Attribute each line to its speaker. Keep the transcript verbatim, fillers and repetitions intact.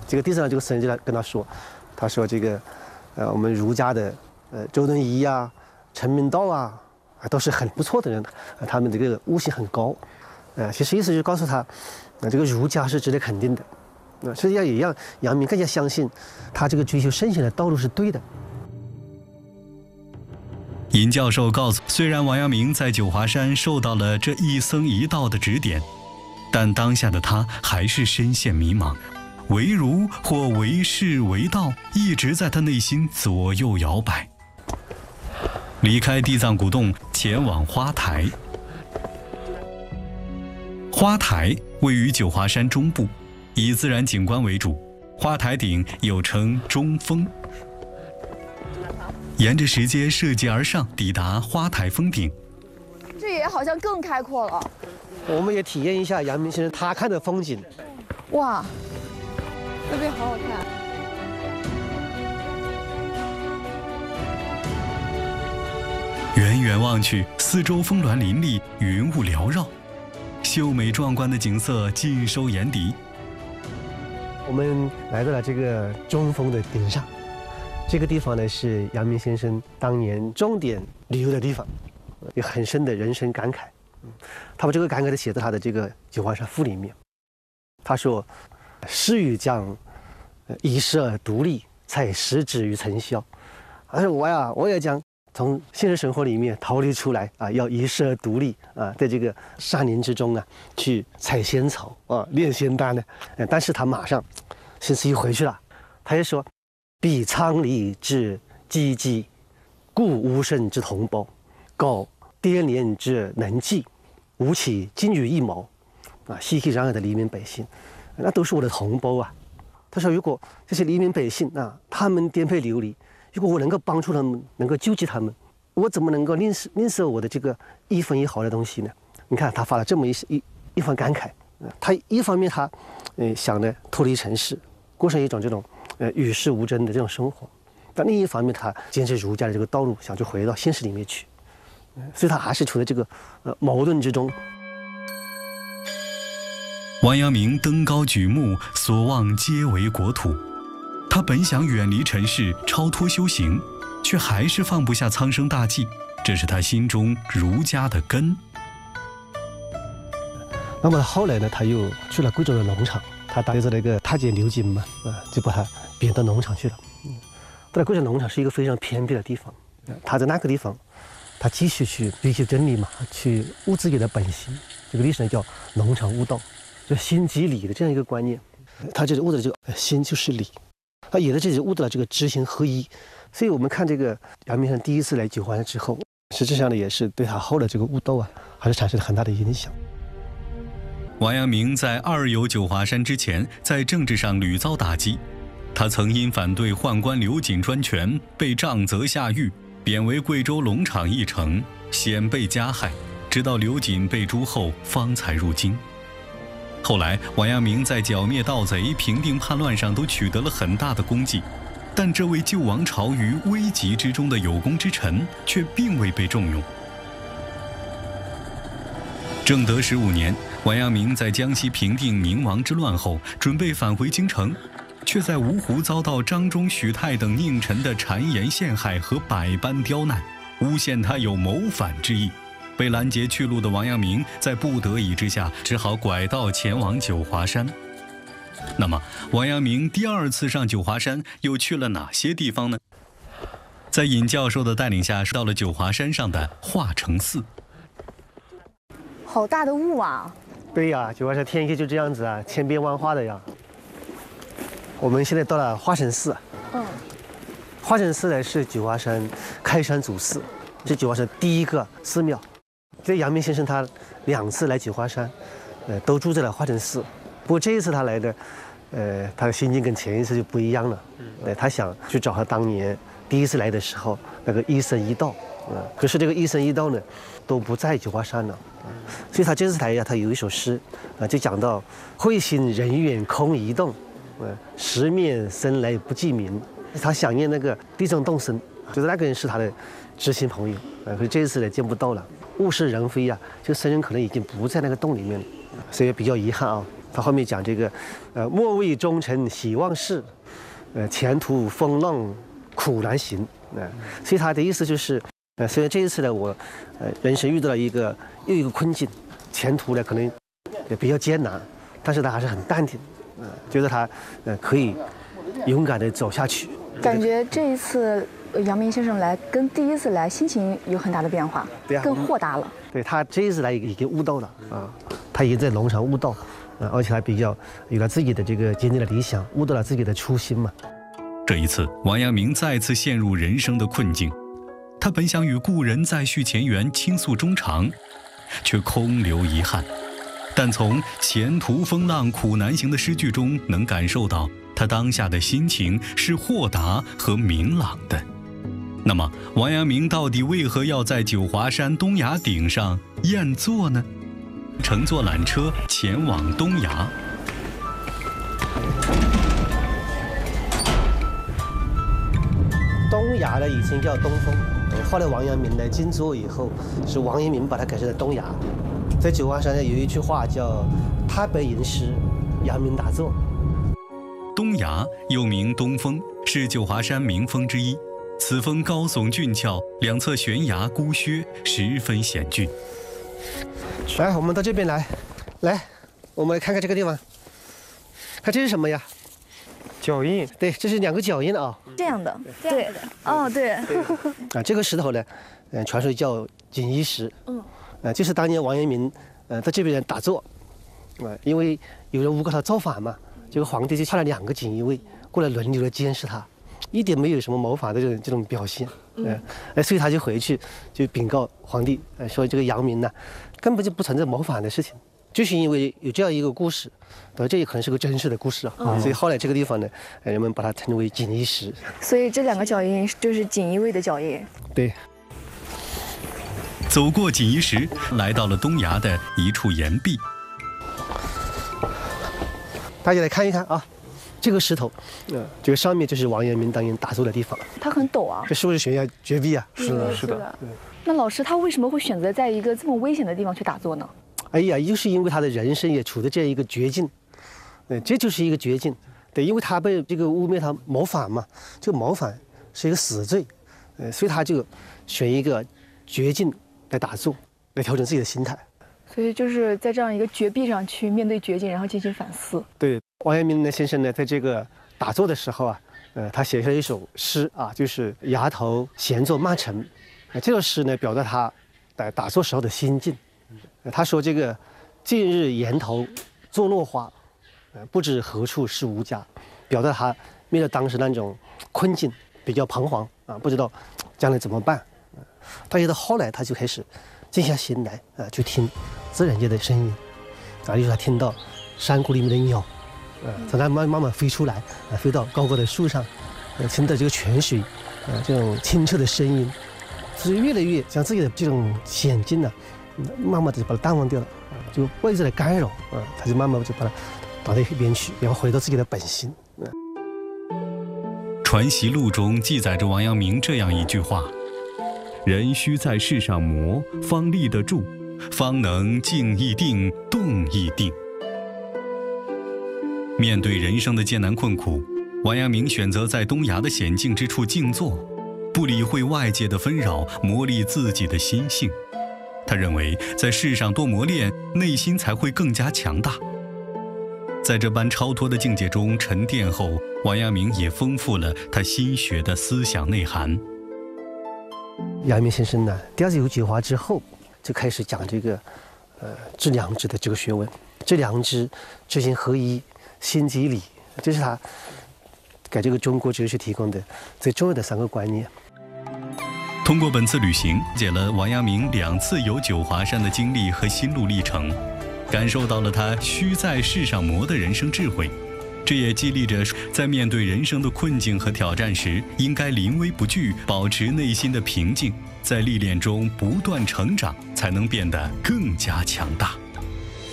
Speaker 1: 这个地上这个僧人就来跟他说，他说这个，呃，我们儒家的呃周敦颐啊、陈明道啊，啊都是很不错的人，啊，他们这个悟性很高，呃，其实意思就是告诉他，啊，这个儒家是值得肯定的，啊，实际上也让阳明更加相信，他这个追求圣贤的道路是对的。
Speaker 2: 尹教授告诉，虽然王阳明在九华山受到了这一僧一道的指点，但当下的他还是深陷迷茫，为儒或为士为道一直在他内心左右摇摆。离开地藏古洞，前往花台。花台位于九华山中部，以自然景观为主，花台顶又称中峰。沿着石阶涉级而上，抵达花台峰顶。
Speaker 3: 这也好像更开阔了。
Speaker 1: 我们也体验一下阳明先生他看的风景。
Speaker 3: 哇，那边好好看。
Speaker 2: 远远望去，四周峰峦林立，云雾缭绕，秀美壮观的景色尽收眼底。
Speaker 1: 我们来到了这个中峰的顶上。这个地方呢是阳明先生当年重点旅游的地方，有很深的人生感慨。他把这个感慨都写在他的这个《九华山赋》里面。他说：“诗与将，遗世而独立，才实止于尘嚣。”他说我呀，我也将从现实生活里面逃离出来啊，要遗世而独立啊，在这个山林之中啊，去采仙草啊，炼仙丹呢。但是他马上心思一回去了，他就说。彼苍离之积积，故吾生之同胞，告颠连之能济，吾岂金于一毛？啊，熙熙攘攘的黎民百姓，那都是我的同胞啊。他说，如果这些黎民百姓啊，他们颠沛流离，如果我能够帮助他们，能够救济他们，我怎么能够吝啬吝啬我的这个一分一毫的东西呢？你看，他发了这么一一一番感慨。他一方面他，呃，想着脱离尘世，过上一种这种。呃，与世无争的这种生活，但另一方面，他坚持儒家的这个道路，想去回到现实里面去，所以他还是处在这个呃矛盾之中。
Speaker 2: 王阳明登高举目，所望皆为国土。他本想远离尘世，超脱修行，却还是放不下苍生大计，这是他心中儒家的根。
Speaker 1: 那么后来呢，他又去了贵州的农场。他带着那个太监刘瑾嘛，啊，就把他贬到农场去了。嗯，到了贵州农场是一个非常偏僻的地方，他在那个地方，他继续去追求真理嘛，去悟自己的本心。这个历史呢叫农场悟道，就心即理的这样一个观念。他就是悟的这个心就是理，他也在这里悟到了这个知行合一。所以我们看这个阳明山第一次来九华山之后，实质上呢也是对他后来这个悟道啊，还是产生了很大的影响。
Speaker 2: 王阳明在二游九华山之前，在政治上屡遭打击。他曾因反对宦官刘瑾专权，被杖责下狱，贬为贵州龙场驿丞，险被加害，直到刘瑾被诛后，方才入京。后来，王阳明在剿灭盗贼、平定叛乱上都取得了很大的功绩，但这位救王朝于危急之中的有功之臣，却并未被重用。正德十五年，王阳明在江西平定明王之乱后，准备返回京城，却在芜湖遭到张忠、许泰等佞臣的谗言陷害和百般刁难，诬陷他有谋反之意。被拦截去路的王阳明在不得已之下，只好拐道前往九华山。那么，王阳明第二次上九华山又去了哪些地方呢？在尹教授的带领下，到了九华山上的化成寺。
Speaker 3: 好大的雾啊！
Speaker 1: 对呀，九华山天气就这样子啊，千变万化的呀。我们现在到了化成寺。嗯。化成寺呢是九华山开山祖寺，是九华山第一个寺庙。这阳明先生他两次来九华山，呃，都住在了化成寺。不过这一次他来的，呃，他的心境跟前一次就不一样了。呃，他想去找他当年第一次来的时候那个一僧一道。嗯，可是这个一僧一道呢，都不在九华山了。所以他这次来呀，他有一首诗啊，就讲到会心人远空一动，呃，十面僧来不记名。他想念那个地藏洞僧，觉得那个人是他的知心朋友啊。可是这一次呢见不到了，物是人非呀，这个僧人可能已经不在那个洞里面了，所以比较遗憾啊。 他后面讲这个，呃，莫为忠臣喜忘事，呃，前途风浪苦难行。啊、呃，所以他的意思就是，呃，虽然这一次呢，我，呃，人生遇到了一个又一个困境，前途呢可能也比较艰难，但是他还是很淡定，呃，觉得他，呃，可以勇敢地走下去。
Speaker 4: 感觉这一次阳明先生来跟第一次来心情有很大的变化，
Speaker 1: 对啊，
Speaker 4: 更豁达了。
Speaker 1: 对，他这一次来已经悟道了啊，他已经在龙场悟道。啊，而且还比较有了自己的这个坚定的理想，悟到了自己的初心嘛。
Speaker 2: 这一次，王阳明再次陷入人生的困境，他本想与故人再续前缘，倾诉衷肠，却空留遗憾。但从“前途风浪苦难行”的诗句中，能感受到他当下的心情是豁达和明朗的。那么，王阳明到底为何要在九华山东崖顶上宴坐呢？乘坐缆车前往东崖。
Speaker 1: 东崖呢以前叫东峰，后来王阳明呢静坐以后，是王阳明把它改成了东崖。在九华山呢有一句话叫“他北吟诗，阳明打坐”。
Speaker 2: 东崖又名东峰，是九华山名峰之一。此峰高耸峻峭，两侧悬崖孤削，十分险峻。
Speaker 1: 来，我们到这边来，来，我们来看看这个地方，看这是什么呀？脚印。对，这是两个脚印啊。
Speaker 4: 这样的，对，哦，对。
Speaker 1: 啊，这个石头呢，嗯，传说叫锦衣石。嗯。呃，就是当年王阳明，呃，在这边打坐，啊，因为有人诬告他造反嘛，这个皇帝就派了两个锦衣卫过来轮流的监视他，一点没有什么谋反的这种这种表现。嗯。呃，所以他就回去就禀告皇帝，呃，说这个阳明呢。根本就不存在谋反的事情，就是因为有这样一个故事，对，这也可能是个真实的故事啊，嗯、所以后来这个地方呢，人们把它称为锦衣石。
Speaker 4: 所以这两个脚印就是锦衣卫的脚印。
Speaker 1: 对。
Speaker 2: 走过锦衣石，来到了东崖的一处岩壁。
Speaker 1: 大家来看一看啊，这个石头，嗯，这个上面就是王阳明当年打坐的地方。
Speaker 4: 它很陡啊。
Speaker 1: 这是不是悬崖绝壁啊？
Speaker 4: 是的，是的。那老师他为什么会选择在一个这么危险的地方去打坐呢？
Speaker 1: 哎呀，就是因为他的人生也处在这样一个绝境，对，这就是一个绝境。对，因为他被这个污蔑他谋反嘛，这个谋反是一个死罪，呃，所以他就选一个绝境来打坐，来调整自己的心态。
Speaker 4: 所以就是在这样一个绝壁上去面对绝境，然后进行反思。
Speaker 1: 对，王阳明呢先生呢，在这个打坐的时候啊，呃，他写下了一首诗啊，就是“崖头闲坐慢沉”。这首诗呢，表达他在打坐时候的心境。他说：“这个近日岩头坐落花，呃，不知何处是吾家。”表达他面对当时那种困境，比较彷徨啊，不知道将来怎么办。但是到后来，他就开始静下心来啊，去听自然界的声音啊，就是他听到山谷里面的鸟，呃，从那慢慢慢飞出来，啊，飞到高高的树上，呃，听到这个泉水，呃，这种清澈的声音。所以越来越将自己的这种险境呢、啊，慢慢的就把它淡忘掉了，啊，就外在的干扰啊，他就慢慢就把它倒到一边去，然后回到自己的本心。嗯，
Speaker 2: 《传习录》中记载着王阳明这样一句话：“人须在世上磨，方立得住，方能静亦定，动亦定。”面对人生的艰难困苦，王阳明选择在东崖的险境之处静坐。不理会外界的纷扰，磨砺自己的心性。他认为，在世上多磨练，内心才会更加强大。在这般超脱的境界中沉淀后，王阳明也丰富了他心学的思想内涵。
Speaker 1: 阳明先生呢，第二次有九华之后，就开始讲这个，呃，致良知的这个学问。致良知、知行合一、心即理，这是他给这个中国哲学提供的最重要的三个观念。
Speaker 2: 通过本次旅行，了解了王阳明两次游九华山的经历和心路历程，感受到了他须在世上磨的人生智慧。这也激励着在面对人生的困境和挑战时，应该临危不惧，保持内心的平静，在历练中不断成长，才能变得更加强大。